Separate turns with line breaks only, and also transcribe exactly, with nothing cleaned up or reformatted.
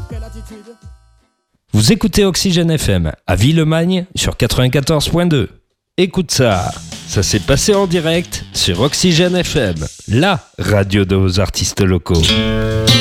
Vous écoutez Oxygène F M à Villemagne sur quatre-vingt-quatorze point deux. Écoute ça, ça s'est passé en direct sur Oxygène F M, la radio de vos artistes locaux.